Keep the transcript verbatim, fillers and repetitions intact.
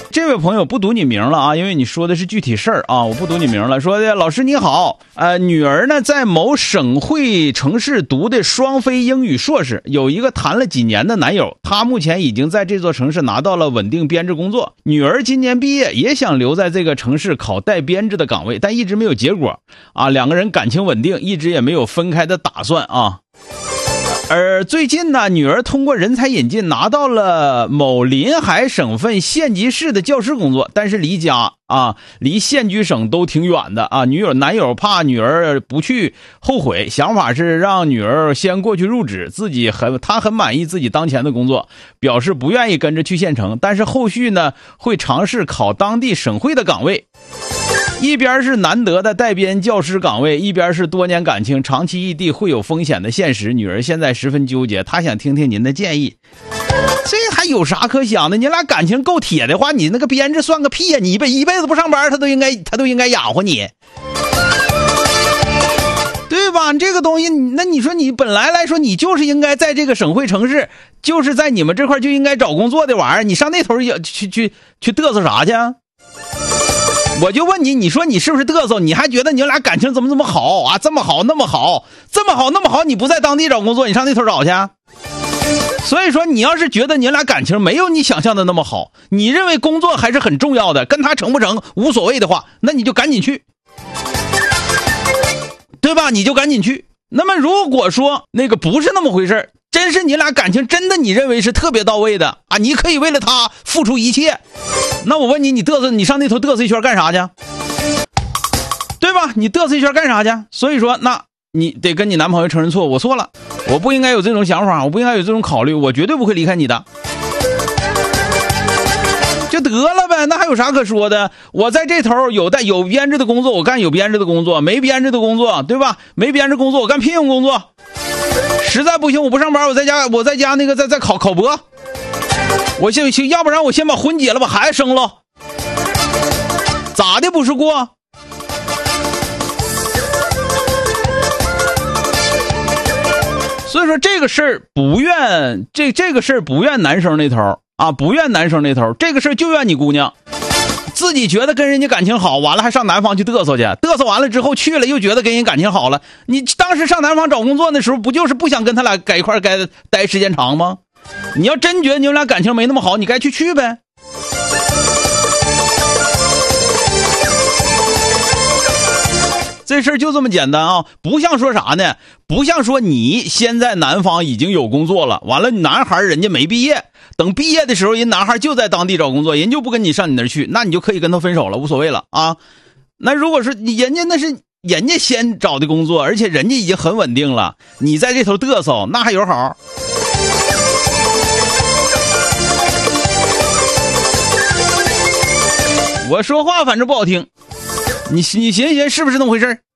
这位朋友不读你名了啊，因为你说的是具体事儿啊，我不读你名了。说的老师你好，呃，女儿呢在某省会城市读的双非英语硕士，有一个谈了几年的男友，他目前已经在这座城市拿到了稳定编制工作。女儿今年毕业，也想留在这个城市考带编制的岗位，但一直没有结果啊。两个人感情稳定，一直也没有分开的打算啊。而最近呢，女儿通过人才引进拿到了某临海省份县级市的教师工作，但是离家啊，离县区省都挺远的啊。女友男友怕女儿不去后悔，想法是让女儿先过去入职，自己很他很满意自己当前的工作，表示不愿意跟着去县城，但是后续呢会尝试考当地省会的岗位。一边是难得的带编教师岗位，一边是多年感情长期异地会有风险的现实，女儿现在十分纠结，她想听听您的建议。这还有啥可想的？你俩感情够铁的话，你那个编制算个屁呀！你一辈一辈子不上班，他都应该他都应该养活你，对吧？这个东西，那你说你本来来说，你就是应该在这个省会城市，就是在你们这块就应该找工作的玩意儿，你上那头去去去嘚瑟啥去？我就问你，你说你是不是嘚瑟？你还觉得你俩感情怎么这么好啊？这么好那么好，这么好那么好，你不在当地找工作，你上那头找去？所以说你要是觉得你俩感情没有你想象的那么好，你认为工作还是很重要的，跟他成不成无所谓的话，那你就赶紧去，对吧？你就赶紧去。那么如果说那个不是那么回事，真是你俩感情真的你认为是特别到位的啊，你可以为了他付出一切，那我问你，你嘚瑟，你上那头嘚瑟一圈干啥去？对吧？你嘚瑟一圈干啥去？所以说那你得跟你男朋友承认错，我错了，我不应该有这种想法，我不应该有这种考虑，我绝对不会离开你的，就得了呗，那还有啥可说的？我在这头有带有编制的工作，我干有编制的工作，没编制的工作，对吧？没编制工作我干聘用工作，实在不行我不上班，我在家我在家那个在在考考博，我先要不然我先把婚结了，把孩子生了，咋的不是过？所以说这个事儿不怨这这个事儿不怨男生那头啊，不怨男生那头，这个事儿就怨你姑娘，自己觉得跟人家感情好，完了还上南方去嘚瑟去，嘚瑟完了之后去了又觉得跟人感情好了，你当时上南方找工作的时候，不就是不想跟他俩在一块该待时间长吗？你要真觉得你们俩感情没那么好，你该去去呗。这事儿就这么简单啊，不像说啥呢？不像说你先在南方已经有工作了，完了男孩人家没毕业，等毕业的时候人男孩就在当地找工作，人就不跟你上你那儿去，那你就可以跟他分手了，无所谓了啊。那如果说人家那是人家先找的工作，而且人家已经很稳定了，你在这头嘚瑟，那还有好？我说话反正不好听，你你寻思寻思是不是那么回事？